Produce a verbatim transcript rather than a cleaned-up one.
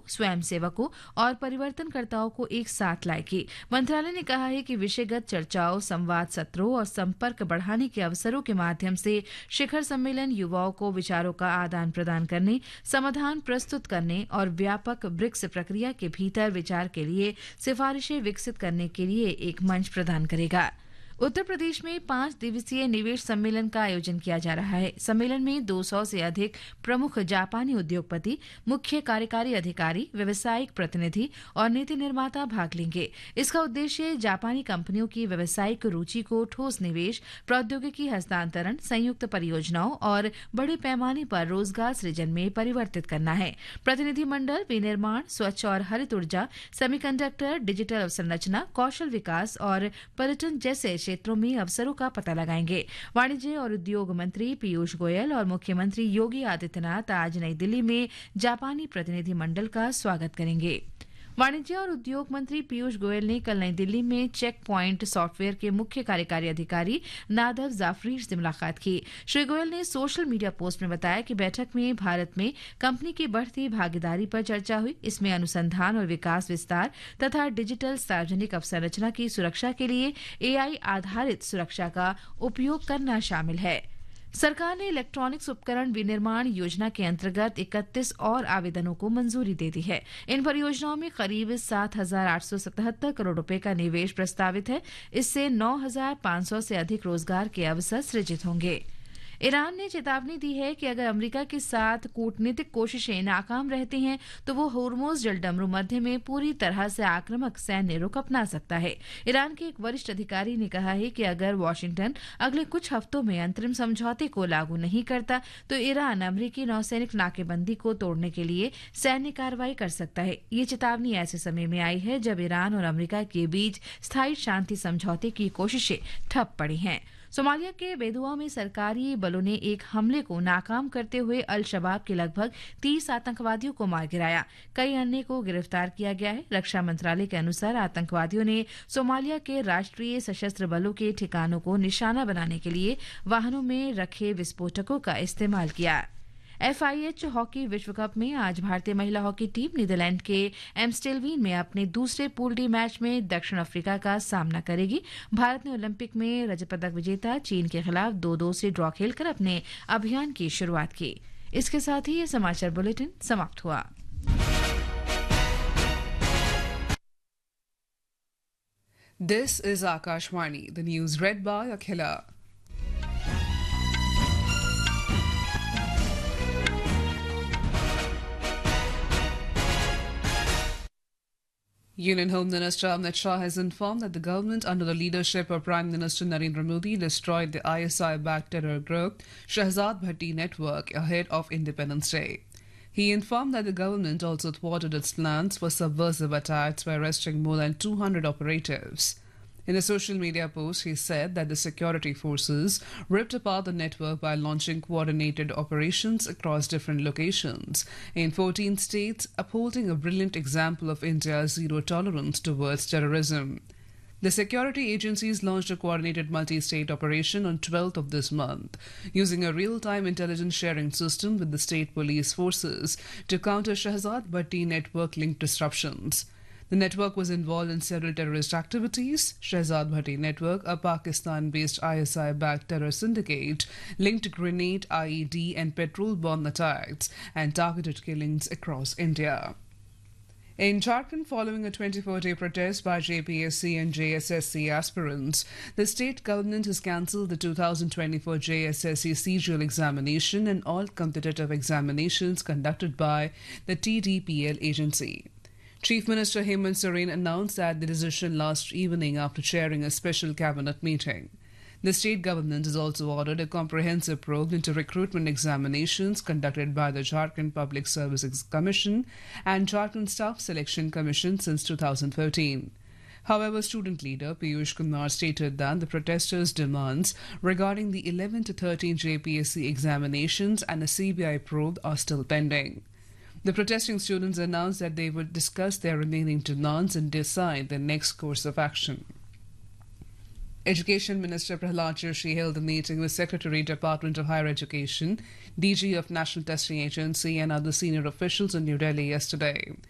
स्वयंसेवकों और परिवर्तनकर्ताओं को एक साथ लाएगी। मंत्रालय ने कहा है कि विषयगत चर्चाओं, संवाद सत्रों और संपर्क बढ़ाने के अवसरों के माध्यम से शिखर सम्मेलन युवाओं को विचारों का आदान प्रदान करने, समाधान प्रस्तुत करने और व्यापक ब्रिक्स प्रक्रिया के भीतर विचार के लिए सिफारिशें विकसित करने के लिए एक मंच प्रदान करेगा। उत्तर प्रदेश में पांच दिवसीय निवेश सम्मेलन का आयोजन किया जा रहा है। सम्मेलन में दो सौ से अधिक प्रमुख जापानी उद्योगपति, मुख्य कार्यकारी अधिकारी, व्यावसायिक प्रतिनिधि और नीति निर्माता भाग लेंगे। इसका उद्देश्य जापानी कंपनियों की व्यावसायिक रुचि को ठोस निवेश, प्रौद्योगिकी हस्तांतरण, संयुक्त परियोजनाओं और बड़े पैमाने पर रोजगार सृजन में परिवर्तित करना है। प्रतिनिधिमंडल विनिर्माण, स्वच्छ और हरित ऊर्जा, सेमीकंडक्टर, डिजिटल अवसंरचना, कौशल विकास और पर्यटन जैसे क्षेत्रों में अवसरों का पता लगाएंगे। वाणिज्य और उद्योग मंत्री पीयूष गोयल और मुख्यमंत्री योगी आदित्यनाथ आज नई दिल्ली में जापानी प्रतिनिधिमंडल का स्वागत करेंगे। वाणिज्य और उद्योग मंत्री पीयूष गोयल ने कल नई दिल्ली में चेक पॉइंट सॉफ्टवेयर के मुख्य कार्यकारी अधिकारी नादर जाफरी से मुलाकात की। श्री गोयल ने सोशल मीडिया पोस्ट में बताया कि बैठक में भारत में कंपनी की बढ़ती भागीदारी पर चर्चा हुई। इसमें अनुसंधान और विकास विस्तार तथा डिजिटल सार्वजनिक अवसंरचना की सुरक्षा के लिए एआई आधारित सुरक्षा का उपयोग करना शामिल है। सरकार ने इलेक्ट्रॉनिक्स उपकरण विनिर्माण योजना के अंतर्गत इकतीस और आवेदनों को मंजूरी दे दी है। इन परियोजनाओं में करीब सात हजार आठ सौ सतहत्तर करोड़ रुपए का निवेश प्रस्तावित है। इससे नौ हजार पांच सौ से अधिक रोजगार के अवसर सृजित होंगे। ईरान ने चेतावनी दी है कि अगर अमेरिका के साथ कूटनीतिक कोशिशें नाकाम रहती हैं तो वो होर्मुज जलडमरू मध्य में पूरी तरह से आक्रामक सैन्य रुख अपना सकता है। ईरान के एक वरिष्ठ अधिकारी ने कहा है कि अगर वाशिंगटन अगले कुछ हफ्तों में अंतरिम समझौते को लागू नहीं करता तो ईरान अमेरिकी नौसैनिक नाकेबंदी को तोड़ने के लिए सैन्य कार्रवाई कर सकता है। ये चेतावनी ऐसे समय में आई है जब ईरान और अमेरिका के बीच स्थायी शांति समझौते की कोशिशें ठप पड़ी हैं। सोमालिया के बेदुआ में सरकारी बलों ने एक हमले को नाकाम करते हुए अल शबाब के लगभग तीस आतंकवादियों को मार गिराया। कई अन्य को गिरफ्तार किया गया है। रक्षा मंत्रालय के अनुसार आतंकवादियों ने सोमालिया के राष्ट्रीय सशस्त्र बलों के ठिकानों को निशाना बनाने के लिए वाहनों में रखे विस्फोटकों का इस्तेमाल किया। एफआईएच हॉकी विश्व कप में आज भारतीय महिला हॉकी टीम नीदरलैंड के एम्स्टेलवीन में अपने दूसरे पूल डी मैच में दक्षिण अफ्रीका का सामना करेगी। भारत ने ओलंपिक में रजत पदक विजेता चीन के खिलाफ दो दो से ड्रॉ खेलकर अपने अभियान की शुरुआत की। इसके साथ ही ये समाचार बुलेटिन समाप्त हुआ। This is Akashvani, the news read by Akhila. Union Home Minister Amit Shah has informed that the government under the leadership of Prime Minister Narendra Modi destroyed the I S I-backed terror group Shahzad Bhatti network ahead of Independence Day. He informed that the government also thwarted its plans for subversive attacks by arresting more than two hundred operatives. In a social media post, he said that the security forces ripped apart the network by launching coordinated operations across different locations in fourteen states, upholding a brilliant example of India's zero tolerance towards terrorism. The security agencies launched a coordinated multi-state operation on twelfth of this month, using a real-time intelligence sharing system with the state police forces to counter Shahzad Bhatti network-linked disruptions. The network was involved in several terrorist activities. Shahzad Bhatti network, a Pakistan-based I S I-backed terror syndicate, linked grenade, I E D and petrol bomb attacks and targeted killings across India. In Jharkhand, following a twenty-four day protest by J P S C and J S S C aspirants, the state government has cancelled the two thousand twenty-four J S S C C G L examination and all competitive examinations conducted by the T D P L agency. Chief Minister Hemant Soren announced that the decision last evening after chairing a special cabinet meeting. The state government has also ordered a comprehensive probe into recruitment examinations conducted by the Jharkhand Public Service Commission and Jharkhand Staff Selection Commission since two thousand thirteen. However, student leader Piyush Kumar stated that the protesters' demands regarding the eleven to thirteen J P S C examinations and a C B I probe are still pending. The protesting students announced that they would discuss their remaining demands and decide their next course of action. Education Minister Prahlad Joshi held a meeting with Secretary, Department of Higher Education, D G of National Testing Agency and other senior officials in New Delhi yesterday.